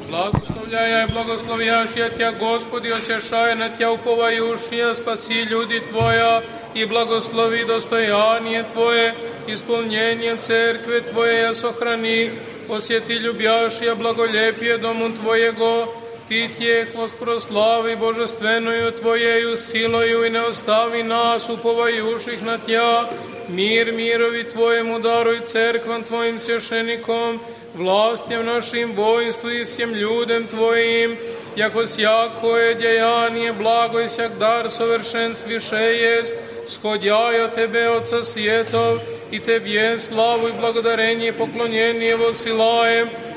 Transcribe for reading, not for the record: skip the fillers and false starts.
Благословляя и благословящая Тя, Господи, освящая на Тя уповающая, спаси люди Твоя и благослови достояние Твое, исполнение Церкви Твоей сохрани, освети любящая благолепие Дому Твоего, Ти тех воспрослави божественную Твоею силою и не остави нас, уповающих на Тя. Мир мирови Твоему даруй церквам Твоим священникам, властям нашим, воинству и всем людям Твоим, яко всякое деяние благо и всяк дар совершенствейше есть, сходя от Тебе, Отца светов, и Тебе славу и благодарение и поклонение воссылаем,